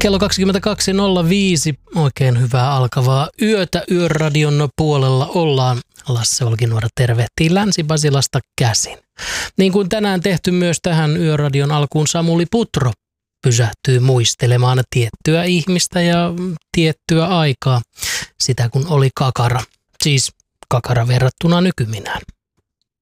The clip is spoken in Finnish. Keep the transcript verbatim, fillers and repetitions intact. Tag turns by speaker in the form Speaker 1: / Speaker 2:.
Speaker 1: Kello kaksikymmentäkaksi nolla viisi, oikein hyvää alkavaa yötä Yöradion puolella ollaan. Lasse Olkinuora tervehtii Länsi-Pasilasta käsin. Niin kuin tänään tehty myös tähän Yöradion alkuun, Samuli Putro pysähtyy muistelemaan tiettyä ihmistä ja tiettyä aikaa. Sitä kun oli kakara, siis kakara verrattuna nykyminään.